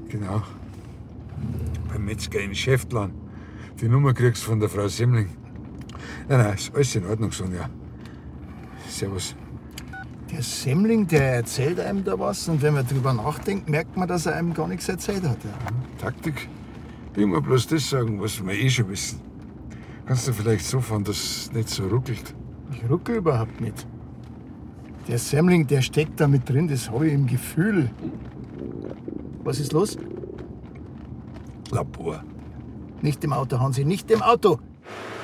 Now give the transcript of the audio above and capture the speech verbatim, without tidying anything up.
Genau. Beim Metzger in Schäftlern. Die Nummer kriegst du von der Frau Semmling. Nein, nein, ist alles in Ordnung, Sonja. Servus. Der Semmling, der erzählt einem da was und wenn man drüber nachdenkt, merkt man, dass er einem gar nichts erzählt hat. Ja. Taktik? Immer bloß das sagen, was wir eh schon wissen. Kannst du vielleicht so fahren, dass es nicht so ruckelt? Ich ruckel überhaupt nicht. Der Semmling, der steckt da mit drin, das habe ich im Gefühl. Was ist los? Labor. Nicht im Auto, Hansi, nicht im Auto!